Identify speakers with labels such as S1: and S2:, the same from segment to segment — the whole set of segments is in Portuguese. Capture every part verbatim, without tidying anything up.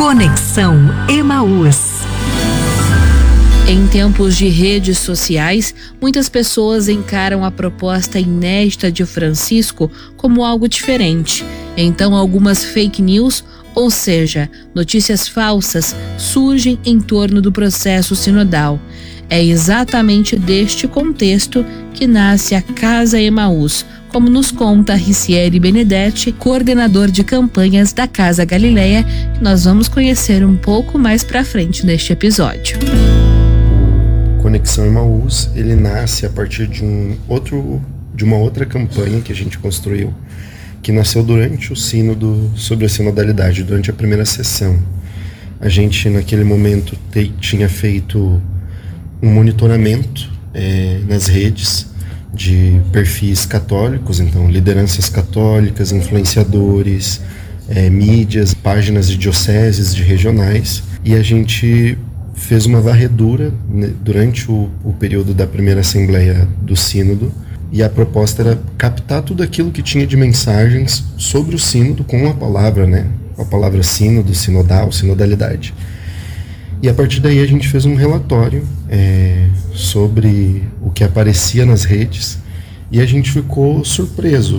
S1: Conexão Emaús.
S2: Em tempos de redes sociais, muitas pessoas encaram a proposta inédita de Francisco como algo diferente. Então, algumas fake news, ou seja, notícias falsas, surgem em torno do processo sinodal. É exatamente deste contexto que nasce a Casa Emaús, como nos conta Ricieri Benedetti, coordenador de campanhas da Casa Galileia, que nós vamos conhecer um pouco mais para frente neste episódio.
S3: Conexão Emaús, ele nasce a partir de um outro, de uma outra campanha que a gente construiu, que nasceu durante o sínodo sobre a sinodalidade, durante a primeira sessão. A gente, naquele momento, te, tinha feito um monitoramento é, nas redes de perfis católicos, então lideranças católicas, influenciadores, é, mídias, páginas de dioceses, de regionais, e a gente fez uma varredura né, durante o, o período da primeira assembleia do sínodo, e a proposta era captar tudo aquilo que tinha de mensagens sobre o sínodo com a palavra, né, a palavra sínodo, sinodal, sinodalidade. E a partir daí a gente fez um relatório é, sobre o que aparecia nas redes, e a gente ficou surpreso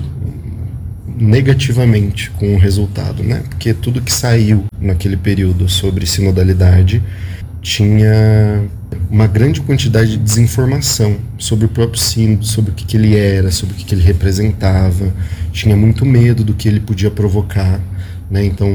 S3: negativamente com o resultado, né? Porque tudo que saiu naquele período sobre sinodalidade tinha uma grande quantidade de desinformação sobre o próprio sínodo, sobre o que, que ele era, sobre o que, que ele representava. Tinha muito medo do que ele podia provocar, né? Então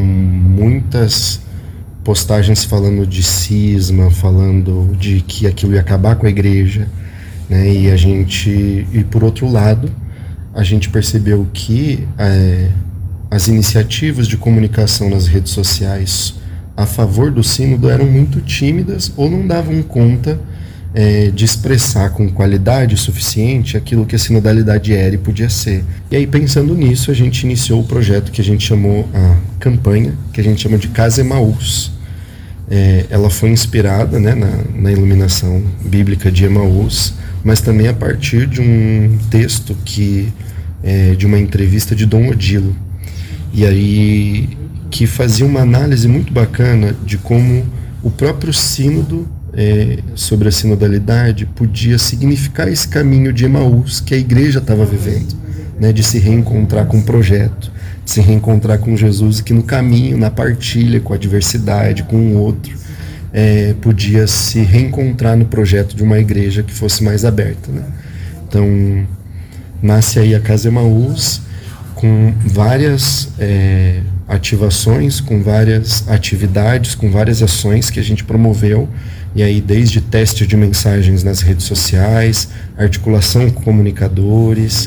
S3: muitas postagens falando de cisma, falando de que aquilo ia acabar com a igreja, né? E a gente, e por outro lado, a gente percebeu que é, as iniciativas de comunicação nas redes sociais a favor do sínodo eram muito tímidas ou não davam conta é, de expressar com qualidade suficiente aquilo que a sinodalidade era e podia ser. E aí, pensando nisso, a gente iniciou o projeto que a gente chamou a campanha, que a gente chama de Casa Emaús. É, ela foi inspirada né, na, na iluminação bíblica de Emaús, mas também a partir de um texto que, é, de uma entrevista de Dom Odilo, e aí que fazia uma análise muito bacana de como o próprio sínodo é, sobre a sinodalidade podia significar esse caminho de Emaús que a igreja estava vivendo, né, de se reencontrar com o projeto, de se reencontrar com Jesus, e que no caminho, na partilha com a diversidade, com o outro, é, podia se reencontrar no projeto de uma igreja que fosse mais aberta, né? Então, nasce aí a Casa Emaús com várias é, ativações, com várias atividades, com várias ações que a gente promoveu, e aí desde teste de mensagens nas redes sociais, articulação com comunicadores.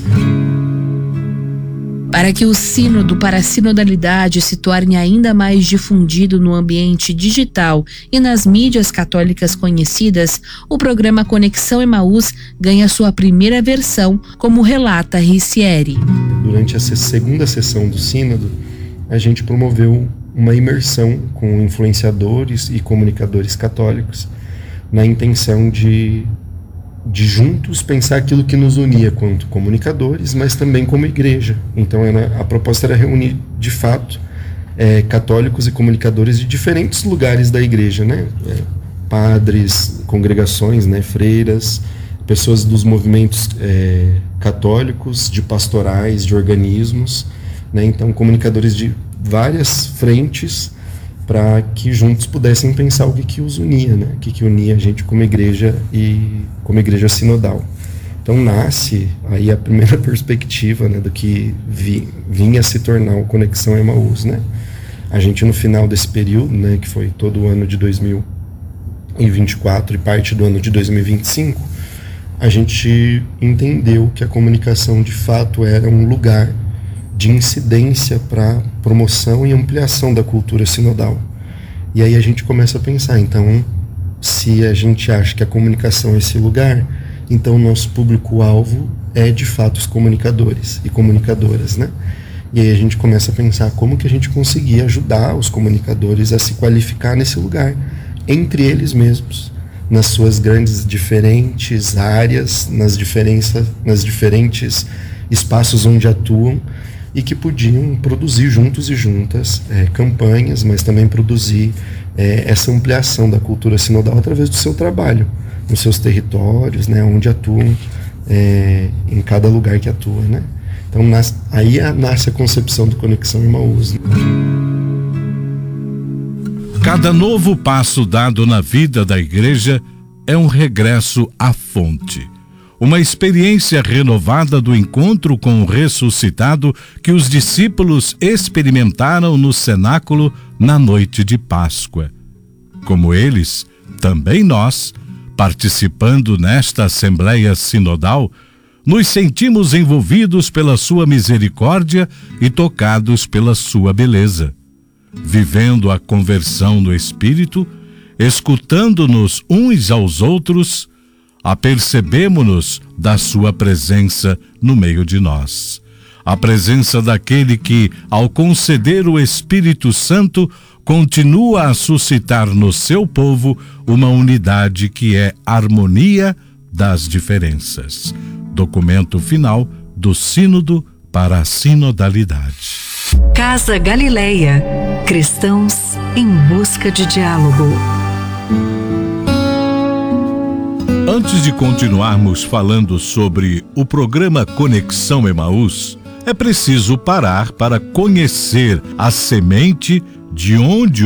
S2: Para que o sínodo para a sinodalidade se torne ainda mais difundido no ambiente digital e nas mídias católicas conhecidas, o programa Conexão Emaús ganha sua primeira versão, como relata Ricieri.
S3: Durante essa segunda sessão do sínodo, a gente promoveu uma imersão com influenciadores e comunicadores católicos na intenção de de juntos pensar aquilo que nos unia quanto comunicadores, mas também como igreja. Então era, a proposta era reunir, de fato, é, católicos e comunicadores de diferentes lugares da igreja, né? É, padres, congregações, né? Freiras, pessoas dos movimentos é, católicos, de pastorais, de organismos, né? Então comunicadores de várias frentes, para que juntos pudessem pensar o que, que os unia, né? O que, que unia a gente como igreja e como igreja sinodal. Então nasce aí a primeira perspectiva, né, do que vi, vinha se tornar o Conexão Emaús, né? A gente no final desse período, né, que foi todo o ano de dois mil e vinte e quatro e parte do ano de dois mil e vinte e cinco, a gente entendeu que a comunicação de fato era um lugar de incidência para promoção e ampliação da cultura sinodal. E aí a gente começa a pensar, então, se a gente acha que a comunicação é esse lugar, então o nosso público-alvo é de fato os comunicadores e comunicadoras, né? E aí a gente começa a pensar como que a gente conseguia ajudar os comunicadores a se qualificar nesse lugar, entre eles mesmos, nas suas grandes diferentes áreas, nas diferenças, nas diferentes espaços onde atuam, e que podiam produzir juntos e juntas é, campanhas, mas também produzir é, essa ampliação da cultura sinodal através do seu trabalho, nos seus territórios, né, onde atuam, é, em cada lugar que atua, né? Então nas, aí nasce a concepção do Conexão Emaús.
S4: Cada novo passo dado na vida da igreja é um regresso à fonte. Uma experiência renovada do encontro com o ressuscitado que os discípulos experimentaram no cenáculo na noite de Páscoa. Como eles, também nós, participando nesta Assembleia Sinodal, nos sentimos envolvidos pela sua misericórdia e tocados pela sua beleza. Vivendo a conversão no Espírito, escutando-nos uns aos outros, apercebemo-nos da sua presença no meio de nós. A presença daquele que, ao conceder o Espírito Santo, continua a suscitar no seu povo uma unidade que é harmonia das diferenças. Documento final do Sínodo para a Sinodalidade.
S1: Casa Galileia. Cristãos em busca de diálogo.
S4: Antes de continuarmos falando sobre o programa Conexão Emaús, é preciso parar para conhecer a semente de onde